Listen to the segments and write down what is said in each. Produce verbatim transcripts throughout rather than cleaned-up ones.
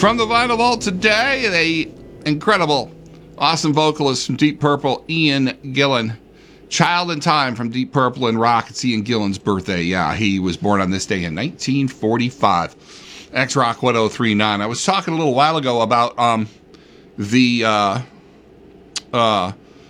From the Vinyl Vault today, the incredible, awesome vocalist from Deep Purple, Ian Gillan. Child in Time from Deep Purple and rock. It's Ian Gillan's birthday. Yeah, he was born on this day in nineteen forty-five. X-Rock one oh three point nine. I was talking a little while ago about um, the uh, uh,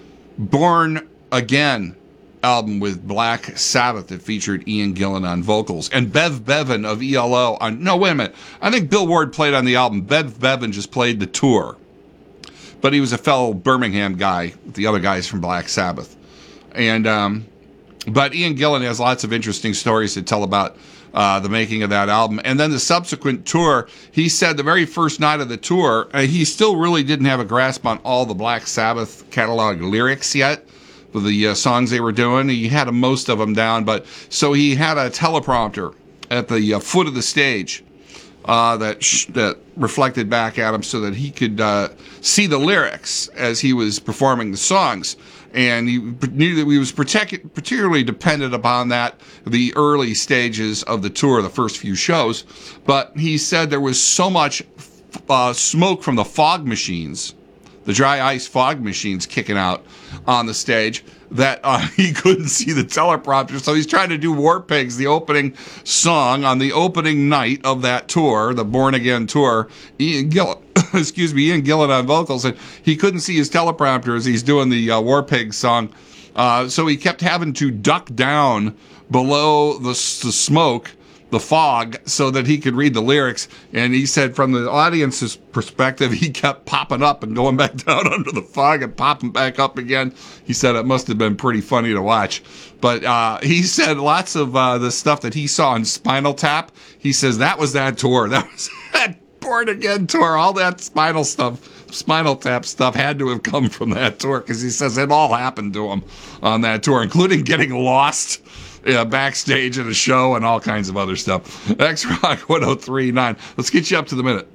Born Again album with Black Sabbath that featured Ian Gillan on vocals. And Bev Bevan of E L O on... No, wait a minute. I think Bill Ward played on the album. Bev Bevan just played the tour. But he was a fellow Birmingham guy with the other guys from Black Sabbath. And um, but Ian Gillan has lots of interesting stories to tell about uh, the making of that album. And then the subsequent tour, he said the very first night of the tour, uh, he still really didn't have a grasp on all the Black Sabbath catalog lyrics yet for the uh, songs they were doing. He had most of them down, but so he had a teleprompter at the uh, foot of the stage uh, that sh- that reflected back at him so that he could uh, see the lyrics as he was performing the songs. And he knew that he was protect- particularly dependent upon that, the early stages of the tour, the first few shows. But he said there was so much uh, smoke from the fog machines, the dry ice fog machines kicking out on the stage, that uh, he couldn't see the teleprompter. So he's trying to do War Pigs, the opening song on the opening night of that tour, the Born Again tour. Ian Gillan, excuse me, Ian Gillan on vocals, and he couldn't see his teleprompter as he's doing the uh, War Pigs song. Uh, so he kept having to duck down below the, the smoke, the fog, so that he could read the lyrics. And he said from the audience's perspective, he kept popping up and going back down under the fog and popping back up again. He said it must have been pretty funny to watch. But uh, he said lots of uh, the stuff that he saw on Spinal Tap, he says that was that tour. That was that Born Again tour. All that Spinal stuff, Spinal Tap stuff had to have come from that tour, because he says it all happened to him on that tour, including getting lost Yeah, backstage at a show and all kinds of other stuff. X-Rock one oh three point nine. Let's get you up to the minute.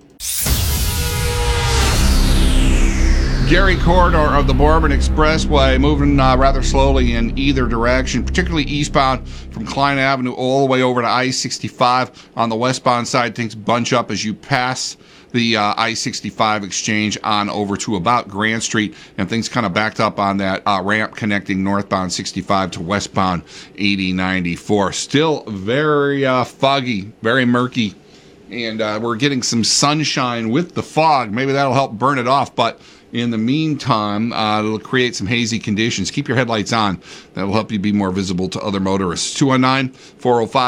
Gary Corridor of the Bourbon Expressway moving uh, rather slowly in either direction, particularly eastbound from Klein Avenue all the way over to I sixty-five. On the westbound side, things bunch up as you pass the uh, I sixty-five exchange on over to about Grant Street, and things kind of backed up on that uh, ramp connecting northbound sixty-five to westbound eighty ninety-four. Still very uh, foggy, very murky, and uh, we're getting some sunshine with the fog. Maybe that'll help burn it off, but in the meantime, uh, it'll create some hazy conditions. Keep your headlights on. That will help you be more visible to other motorists. two one nine, four oh five